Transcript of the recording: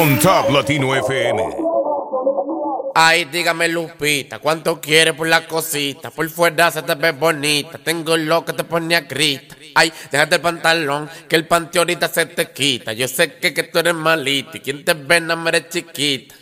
On Top Latino FM. Ay, dígame Lupita, ¿cuánto quieres por la cosita? Por fuera se te ve bonita, tengo lo que te pone a grita. Ay, déjate el pantalón, que el panty ahorita se te quita. Yo sé que tú eres malita y quien te ve no me eres chiquita.